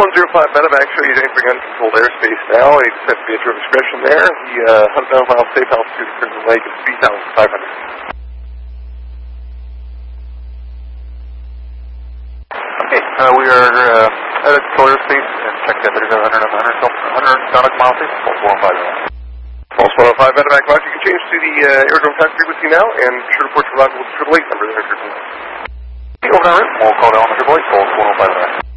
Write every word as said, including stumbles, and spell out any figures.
one zero five medevac, show you entering uncontrolled airspace now. He set to be at your discretion there. The uh, one hundred thousand mile safe altitude at Crimson Lake is three thousand five hundred. Okay, uh, we are uh, at control airspace and check that there is one hundred, one hundred nautical mile safe, false one oh five. False one oh five medevac, Roger. You can change to the uh, aerodrome time frequency now and be sure to report your arrival with the triple eight number there. Over and out, we'll call down on the triple eight, false one oh five.